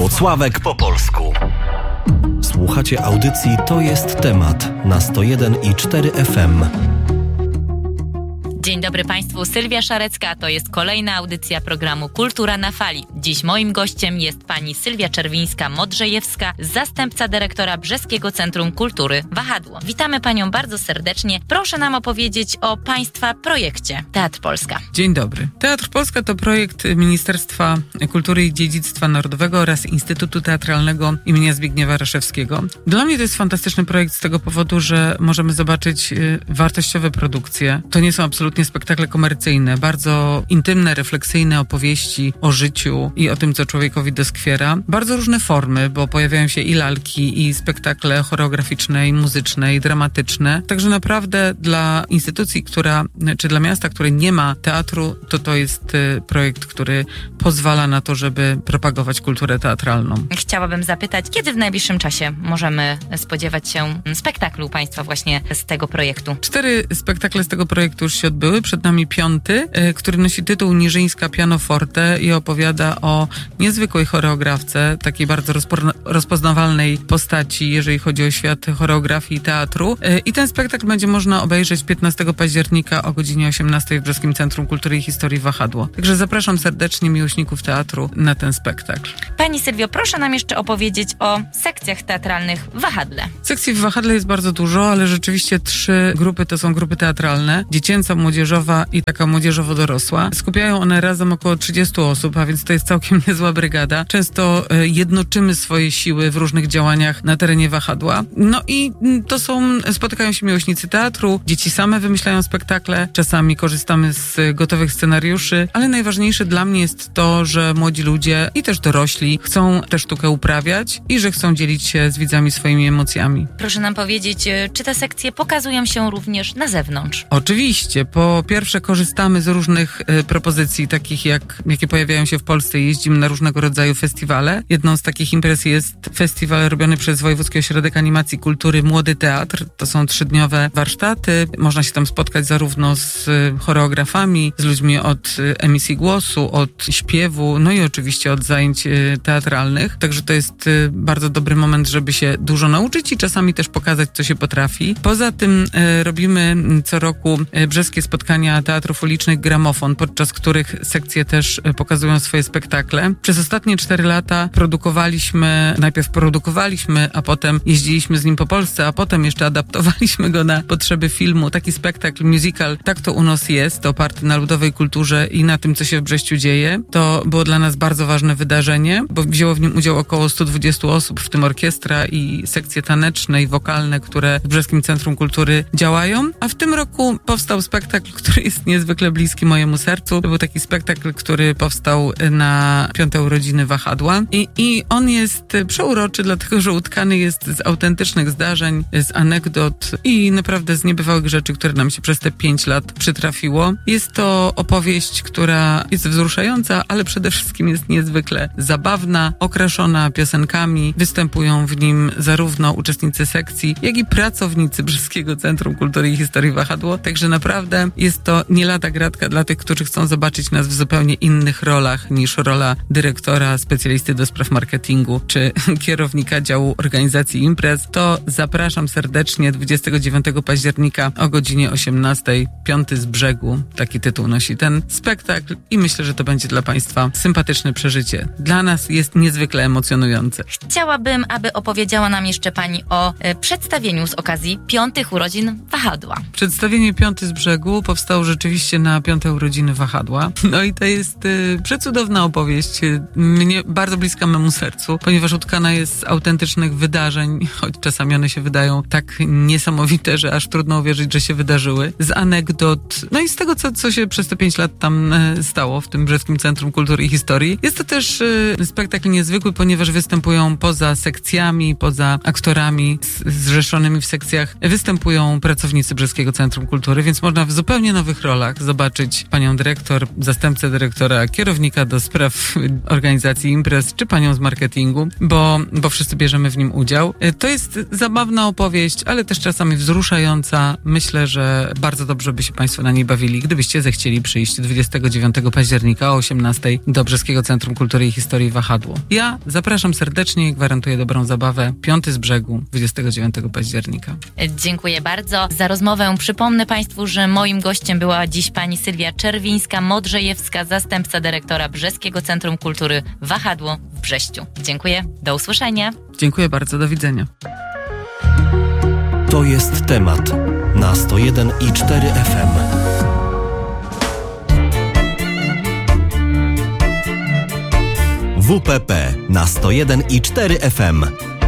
Włocławek po polsku. Słuchacie audycji To jest temat na 101,4 FM. Dzień dobry Państwu, Sylwia Szarecka, to jest kolejna audycja programu Kultura na Fali. Dziś moim gościem jest pani Sylwia Czerwińska-Modrzejewska, zastępca dyrektora Brzeskiego Centrum Kultury Wahadło. Witamy panią bardzo serdecznie. Proszę nam opowiedzieć o państwa projekcie Teatr Polska. Dzień dobry. Teatr Polska to projekt Ministerstwa Kultury i Dziedzictwa Narodowego oraz Instytutu Teatralnego imienia Zbigniewa Raszewskiego. Dla mnie to jest fantastyczny projekt z tego powodu, że możemy zobaczyć wartościowe produkcje. To nie są absolutnie spektakle komercyjne, bardzo intymne, refleksyjne opowieści o życiu i o tym, co człowiekowi doskwiera. Bardzo różne formy, bo pojawiają się i lalki, i spektakle choreograficzne, i muzyczne, i dramatyczne. Także naprawdę dla instytucji, czy dla miasta, które nie ma teatru, to jest projekt, który pozwala na to, żeby propagować kulturę teatralną. Chciałabym zapytać, kiedy w najbliższym czasie możemy spodziewać się spektaklu państwa właśnie z tego projektu? 4 spektakle z tego projektu już się odbyły. Przed nami 5, który nosi tytuł Niżyńska Pianoforte i opowiada o niezwykłej choreografce, takiej bardzo rozpoznawalnej postaci, jeżeli chodzi o świat choreografii i teatru. I ten spektakl będzie można obejrzeć 15 października o godzinie 18 w Brzeskim Centrum Kultury i Historii Wahadło. Także zapraszam serdecznie miłośników teatru na ten spektakl. Pani Sylwio, proszę nam jeszcze opowiedzieć o sekcjach teatralnych w Wahadle. Sekcji w Wahadle jest bardzo dużo, ale rzeczywiście 3 grupy to są grupy teatralne. Dziecięca, młodzieżowa i taka młodzieżowo-dorosła. Skupiają one razem około 30 osób, a więc to jest całkiem niezła brygada. Często jednoczymy swoje siły w różnych działaniach na terenie Wahadła. No i spotykają się miłośnicy teatru, dzieci same wymyślają spektakle, czasami korzystamy z gotowych scenariuszy, ale najważniejsze dla mnie jest to, że młodzi ludzie i też dorośli chcą tę sztukę uprawiać i że chcą dzielić się z widzami swoimi emocjami. Proszę nam powiedzieć, czy te sekcje pokazują się również na zewnątrz? Oczywiście. Po pierwsze korzystamy z różnych propozycji, takich jakie pojawiają się w Polsce. Jeździmy na różnego rodzaju festiwale. Jedną z takich imprez jest festiwal robiony przez Wojewódzki Ośrodek Animacji Kultury Młody Teatr. To są 3-dniowe warsztaty. Można się tam spotkać zarówno z choreografami, z ludźmi od emisji głosu, od śpiewu, no i oczywiście od zajęć teatralnych. Także to jest bardzo dobry moment, żeby się dużo nauczyć i czasami też pokazać, co się potrafi. Poza tym robimy co roku brzeskie spotkania teatrów ulicznych Gramofon, podczas których sekcje też pokazują swoje spektakle. Przez ostatnie 4 lata najpierw produkowaliśmy, a potem jeździliśmy z nim po Polsce, a potem jeszcze adaptowaliśmy go na potrzeby filmu. Taki spektakl, musical, Tak to u nas jest, oparty na ludowej kulturze i na tym, co się w Brześciu dzieje. To było dla nas bardzo ważne wydarzenie, bo wzięło w nim udział około 120 osób, w tym orkiestra i sekcje taneczne i wokalne, które w Brzeskim Centrum Kultury działają. A w tym roku powstał spektakl, który jest niezwykle bliski mojemu sercu. To był taki spektakl, który powstał na 5. urodziny Wahadła i on jest przeuroczy, dlatego że utkany jest z autentycznych zdarzeń, z anegdot i naprawdę z niebywałych rzeczy, które nam się przez te 5 lat przytrafiło. Jest to opowieść, która jest wzruszająca, ale przede wszystkim jest niezwykle zabawna, okraszona piosenkami. Występują w nim zarówno uczestnicy sekcji, jak i pracownicy Brzeskiego Centrum Kultury i Historii Wahadło. Także naprawdę jest to nie lada gratka dla tych, którzy chcą zobaczyć nas w zupełnie innych rolach niż rola dyrektora, specjalisty do spraw marketingu czy kierownika działu organizacji imprez. To zapraszam serdecznie 29 października o godzinie 18. 5 z brzegu. Taki tytuł nosi ten spektakl i myślę, że to będzie dla Państwa sympatyczne przeżycie. Dla nas jest niezwykle emocjonujące. Chciałabym, aby opowiedziała nam jeszcze Pani o przedstawieniu z okazji 5. urodzin Wahadła. Przedstawienie 5 z brzegu powstało rzeczywiście na 5. urodziny Wahadła. No i to jest przecudowna opowieść, mnie bardzo bliska memu sercu, ponieważ utkana jest z autentycznych wydarzeń, choć czasami one się wydają tak niesamowite, że aż trudno uwierzyć, że się wydarzyły. Z anegdot, no i z tego, co się przez te 5 lat tam stało w tym Brzeskim Centrum Kultury i Historii. Jest to też spektakl niezwykły, ponieważ występują poza sekcjami, poza aktorami zrzeszonymi w sekcjach, występują pracownicy Brzeskiego Centrum Kultury, więc można w zupełnie nowych rolach zobaczyć panią dyrektor, zastępcę dyrektora, kierownika do spraw spraw organizacji imprez, czy panią z marketingu, bo wszyscy bierzemy w nim udział. To jest zabawna opowieść, ale też czasami wzruszająca. Myślę, że bardzo dobrze by się państwo na niej bawili, gdybyście zechcieli przyjść 29 października o 18 do Brzeskiego Centrum Kultury i Historii Wahadło. Ja zapraszam serdecznie i gwarantuję dobrą zabawę. 5 z brzegu, 29 października. Dziękuję bardzo za rozmowę. Przypomnę państwu, że moim gościem była dziś pani Sylwia Czerwińska-Modrzejewska, zastępca dyrektora Brzeskiego Centrum Kultury Wahadło w Brześciu. Dziękuję. Do usłyszenia. Dziękuję bardzo. Do widzenia. To jest temat na 101,4 FM. WPP na 101,4 FM.